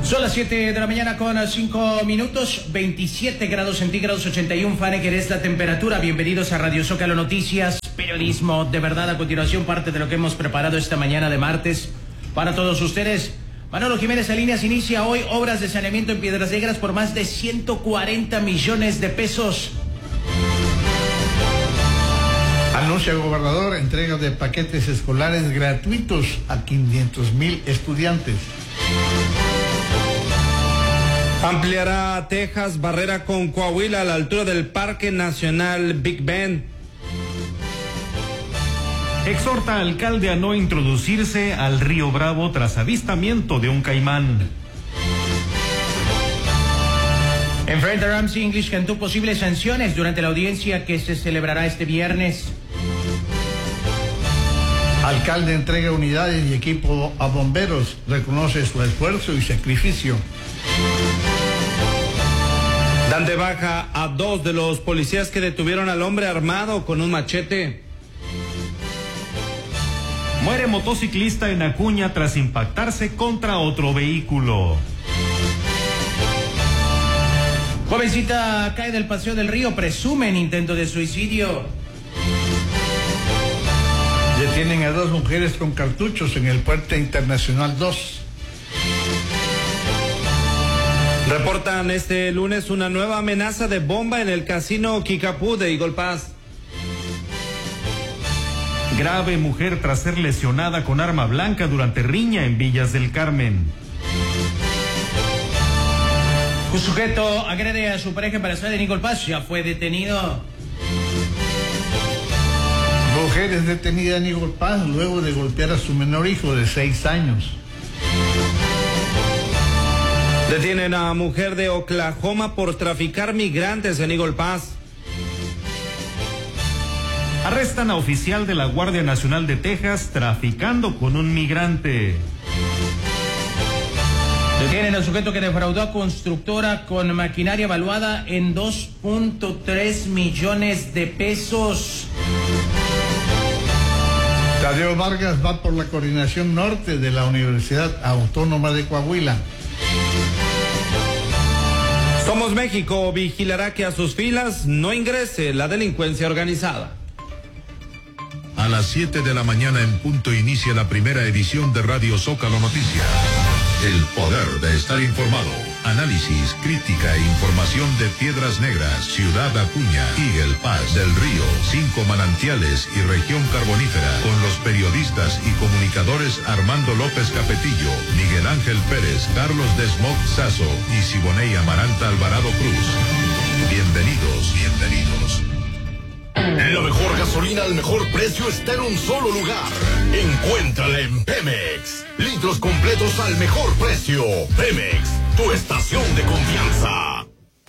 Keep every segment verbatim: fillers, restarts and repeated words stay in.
Son las siete de la mañana con cinco minutos, veintisiete grados centígrados, ochenta y uno Fahrenheit es la temperatura. Bienvenidos a Radio Zócalo Noticias, periodismo de verdad. A continuación, parte de lo que hemos preparado esta mañana de martes para todos ustedes. Manolo Jiménez Salinas inicia hoy obras de saneamiento en Piedras Negras por más de ciento cuarenta millones de pesos. Anuncia gobernador entrega de paquetes escolares gratuitos a quinientos mil estudiantes. Ampliará Texas barrera con Coahuila a la altura del Parque Nacional Big Bend. Exhorta al alcalde a no introducirse al río Bravo tras avistamiento de un caimán. Enfrenta Ramsey English cantó posibles sanciones durante la audiencia que se celebrará este viernes. Alcalde entrega unidades y equipo a bomberos, reconoce su esfuerzo y sacrificio. Dan de baja a dos de los policías que detuvieron al hombre armado con un machete. Muere motociclista en Acuña tras impactarse contra otro vehículo. Jovencita cae del Paseo del Río, presumen intento de suicidio. Detienen a dos mujeres con cartuchos en el Puente Internacional dos. Reportan este lunes una nueva amenaza de bomba en el casino Kickapoo de Eagle Pass. Grave mujer tras ser lesionada con arma blanca durante riña en Villas del Carmen. Un sujeto agrede a su pareja embarazada en Eagle Pass, ya fue detenido. Mujer es detenida en Eagle Pass luego de golpear a su menor hijo de seis años. Detienen a mujer de Oklahoma por traficar migrantes en Eagle Pass. Arrestan a oficial de la Guardia Nacional de Texas traficando con un migrante. Detienen al sujeto que defraudó a constructora con maquinaria evaluada en dos punto tres millones de pesos. Tadeo Vargas va por la coordinación norte de la Universidad Autónoma de Coahuila. Somos México vigilará que a sus filas no ingrese la delincuencia organizada. A las siete de la mañana en punto inicia la primera edición de Radio Zócalo Noticias. El poder de estar informado. Análisis, crítica e información de Piedras Negras, Ciudad Acuña, Eagle Pass, Del Río, Cinco Manantiales y Región Carbonífera. Con los periodistas y comunicadores Armando López Capetillo, Miguel Ángel Pérez, Carlos Desmog Sazo y Siboney Amaranta Alvarado Cruz. Bienvenidos, bienvenidos. La mejor gasolina al mejor precio está en un solo lugar. Encuéntrala en Pemex. Litros completos al mejor precio. Pemex, tu estación de confianza.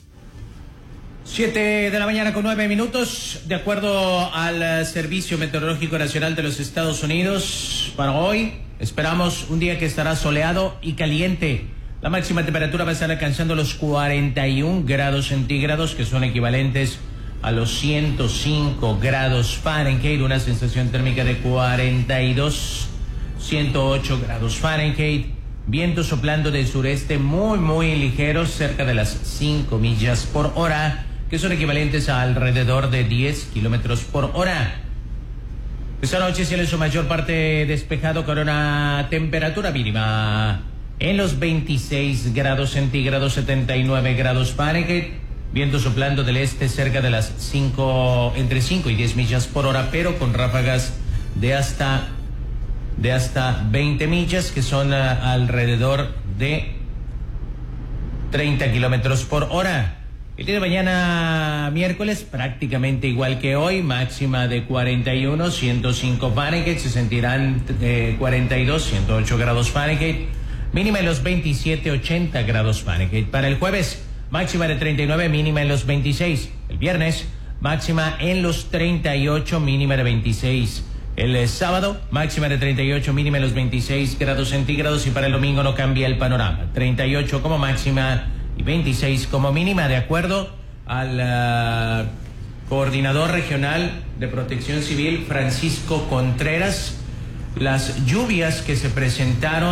Siete de la mañana con nueve minutos. De acuerdo al Servicio Meteorológico Nacional de los Estados Unidos, para hoy esperamos un día que estará soleado y caliente. La máxima temperatura va a estar alcanzando los cuarenta y un grados centígrados, que son equivalentes a los ciento cinco grados Fahrenheit, una sensación térmica de cuarenta y dos, ciento ocho grados Fahrenheit, viento soplando del sureste muy muy ligeros, cerca de las cinco millas por hora, que son equivalentes a alrededor de diez kilómetros por hora. Esta noche cielo en su mayor parte despejado con una temperatura mínima en los veintiséis grados centígrados, setenta y nueve grados Fahrenheit. Viento soplando del este cerca de las cinco, entre cinco y diez millas por hora, pero con ráfagas de hasta, de hasta veinte millas, que son uh, alrededor de treinta kilómetros por hora. El día de mañana, miércoles, prácticamente igual que hoy, máxima de cuarenta y uno, ciento cinco Fahrenheit, se sentirán eh, cuarenta y dos, ciento ocho grados Fahrenheit, mínima en los veintisiete, ochenta grados Fahrenheit. Para el jueves, máxima de treinta y nueve, mínima en los veintiséis. El viernes, máxima en los treinta y ocho, mínima de veintiséis. El sábado, máxima de treinta y ocho, mínima en los veintiséis grados centígrados. Y para el domingo no cambia el panorama. treinta y ocho como máxima y veintiséis como mínima, de acuerdo al uh, coordinador regional de Protección Civil, Francisco Contreras. Las lluvias que se presentaron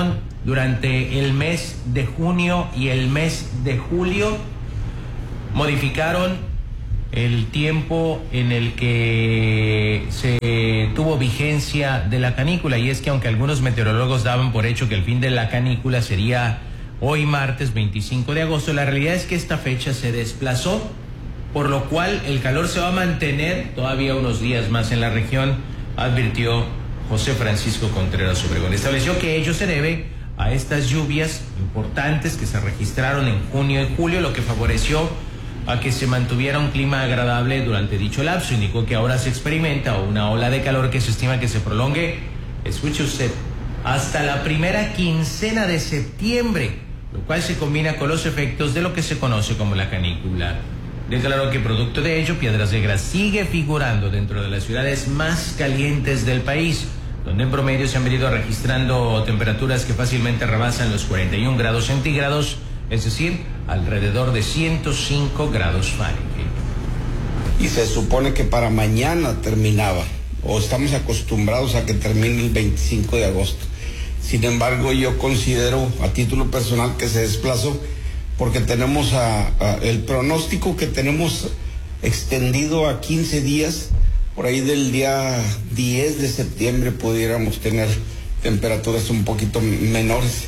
durante el mes de junio y el mes de julio. Modificaron el tiempo en el que se tuvo vigencia de la canícula, y es que aunque algunos meteorólogos daban por hecho que el fin de la canícula sería hoy martes veinticinco de agosto, la realidad es que esta fecha se desplazó, por lo cual el calor se va a mantener todavía unos días más en la región, advirtió José Francisco Contreras Obregón. Estableció que ello se debe a estas lluvias importantes que se registraron en junio y julio, lo que favoreció a que se mantuviera un clima agradable durante dicho lapso. Indicó que ahora se experimenta una ola de calor que se estima que se prolongue, escuche usted, hasta la primera quincena de septiembre, lo cual se combina con los efectos de lo que se conoce como la canícula. Declaró que producto de ello, Piedras Negras sigue figurando dentro de las ciudades más calientes del país, donde en promedio se han venido registrando temperaturas que fácilmente rebasan los cuarenta y un grados centígrados, es decir, alrededor de ciento cinco grados Fahrenheit. Y se supone que para mañana terminaba, o estamos acostumbrados a que termine el veinticinco de agosto. Sin embargo, yo considero a título personal que se desplazó porque tenemos a, a el pronóstico que tenemos extendido a quince días. Por ahí del día diez de septiembre pudiéramos tener temperaturas un poquito menores.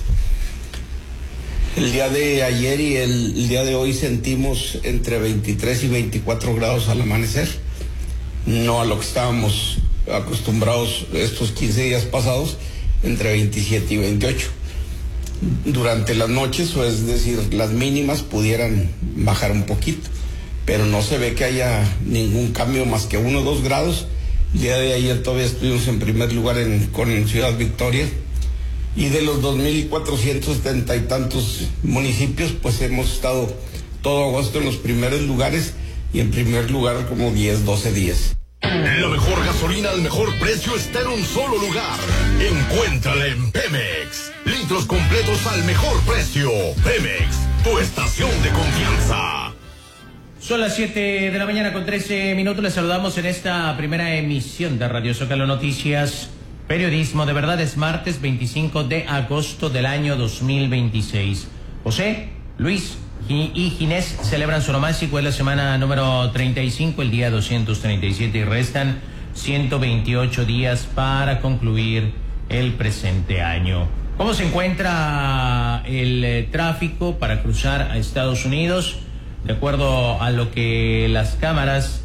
El día de ayer y el, el día de hoy sentimos entre veintitrés y veinticuatro grados al amanecer, no a lo que estábamos acostumbrados estos quince días pasados, entre veintisiete y veintiocho. Durante las noches, o es decir, las mínimas pudieran bajar un poquito, pero no se ve que haya ningún cambio más que uno o dos grados. El día de ayer todavía estuvimos en primer lugar en, con en Ciudad Victoria, y de los dos mil cuatrocientos setenta y tantos municipios, pues hemos estado todo agosto en los primeros lugares, y en primer lugar como diez, doce días. La mejor gasolina al mejor precio está en un solo lugar. Encuéntrala en Pemex. Litros completos al mejor precio. Pemex, tu estación de confianza. Son las siete de la mañana con trece minutos. Les saludamos en esta primera emisión de Radio Zócalo Noticias. Periodismo de verdad, es martes veinticinco de agosto del año dos mil veintiséis. José, Luis y Ginés celebran su onomástico, es la semana número treinta y cinco, el día doscientos treinta y siete, y restan ciento veintiocho días para concluir el presente año. ¿Cómo se encuentra el eh, tráfico para cruzar a Estados Unidos? De acuerdo a lo que las cámaras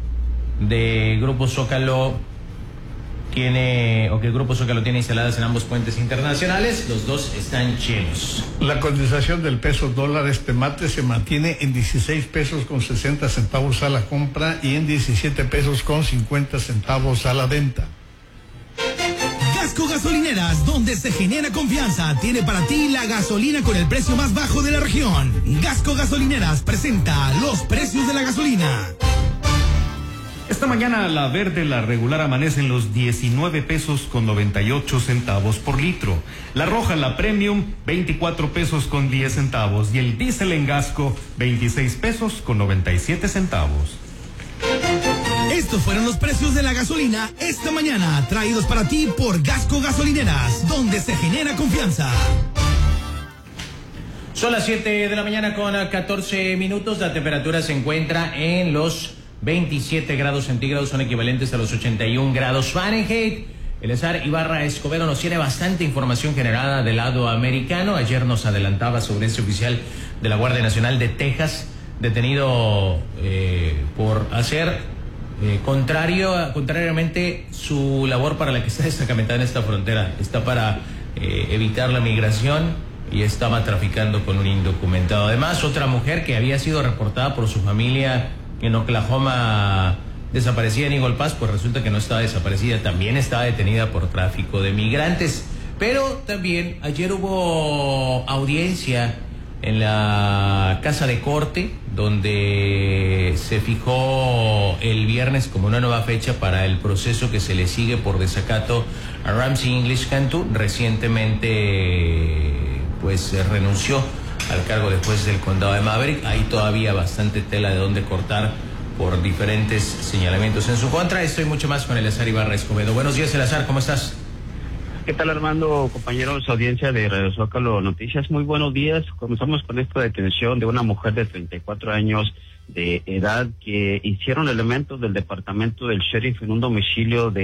de Grupo Zócalo tiene, o que el Grupo Zócalo tiene instaladas en ambos puentes internacionales, los dos están llenos. La cotización del peso dólar este martes se mantiene en dieciséis pesos con sesenta centavos a la compra y en diecisiete pesos con cincuenta centavos a la venta. Gasco Gasolineras, donde se genera confianza, tiene para ti la gasolina con el precio más bajo de la región. Gasco Gasolineras presenta los precios de la gasolina. Esta mañana la verde, la regular, amanece en los diecinueve pesos con noventa y ocho centavos por litro. La roja, la premium, veinticuatro pesos con diez centavos. Y el diésel en Gasco, veintiséis pesos con noventa y siete centavos. Estos fueron los precios de la gasolina esta mañana, traídos para ti por Gasco Gasolineras, donde se genera confianza. Son las siete de la mañana con catorce minutos. La temperatura se encuentra en los veintisiete grados centígrados, son equivalentes a los ochenta y un grados Fahrenheit. Eleazar Ibarra Escobedo nos tiene bastante información generada del lado americano. Ayer nos adelantaba sobre ese oficial de la Guardia Nacional de Texas, detenido eh, por hacer eh, contrario, contrariamente su labor para la que está destacamentada en esta frontera. Está para eh, evitar la migración y estaba traficando con un indocumentado. Además, otra mujer que había sido reportada por su familia en Oklahoma desaparecida en Eagle Pass, pues resulta que no estaba desaparecida, también estaba detenida por tráfico de migrantes. Pero también ayer hubo audiencia en la Casa de Corte, donde se fijó el viernes como una nueva fecha para el proceso que se le sigue por desacato a Ramsey English Cantu. Recientemente pues renunció al cargo de juez del condado de Maverick. Hay todavía bastante tela de donde cortar por diferentes señalamientos en su contra. Estoy mucho más con Eleazar Ibarra Escobedo. Buenos días, Eleazar, ¿cómo estás? ¿Qué tal, Armando, compañeros, audiencia de Radio Zócalo Noticias? Muy buenos días. Comenzamos con esta detención de una mujer de treinta y cuatro años de edad que hicieron elementos del departamento del sheriff en un domicilio de